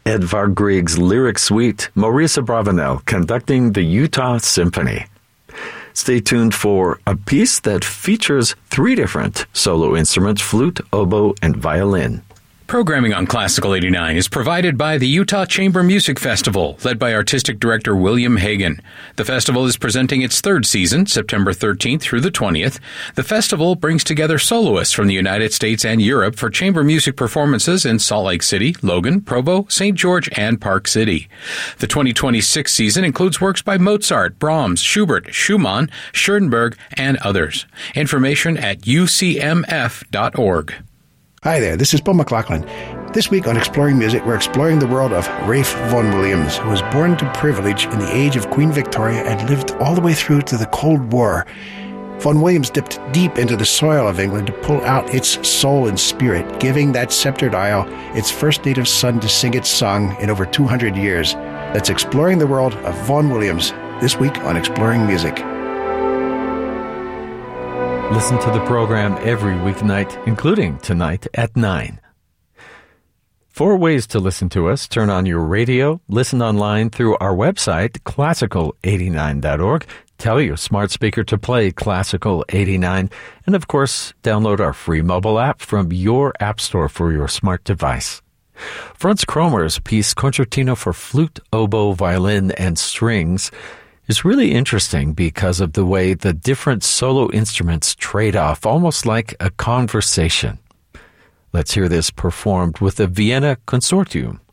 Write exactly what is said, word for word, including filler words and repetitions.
Edvard Grieg's lyric suite, Maurice Abravanel conducting the Utah Symphony. Stay tuned for a piece that features three different solo instruments, flute, oboe, and violin. Programming on Classical eighty-nine is provided by the Utah Chamber Music Festival, led by Artistic Director William Hagan. The festival is presenting its third season, September thirteenth through the twentieth. The festival brings together soloists from the United States and Europe for chamber music performances in Salt Lake City, Logan, Provo, Saint George, and Park City. The twenty twenty-six season includes works by Mozart, Brahms, Schubert, Schumann, Schoenberg, and others. Information at u c m f dot org. Hi there, this is Paul McLaughlin. This week on Exploring Music, we're exploring the world of Ralph Vaughan Williams, who was born to privilege in the age of Queen Victoria and lived all the way through to the Cold War. Vaughan Williams dipped deep into the soil of England to pull out its soul and spirit, giving that sceptred isle its first native son to sing its song in over two hundred years. That's Exploring the World of Vaughan Williams, this week on Exploring Music. Listen to the program every weeknight, including tonight at nine. Four ways to listen to us. Turn on your radio, listen online through our website, classical eighty-nine dot org. Tell your smart speaker to play Classical eighty-nine. And, of course, download our free mobile app from your app store for your smart device. Franz Kromer's piece, Concertino for Flute, Oboe, Violin, and Strings, is really interesting because of the way the different solo instruments trade off, almost like a conversation. Let's hear this performed with the Vienna Consortium.